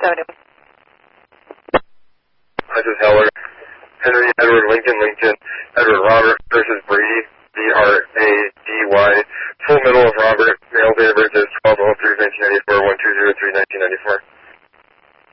code. This is Heller. Henry Edward Lincoln, Edward Robert versus Brady, B-R-A-D-Y. Full middle of Robert, male date of birth is 12/03/1994, 1203/1994.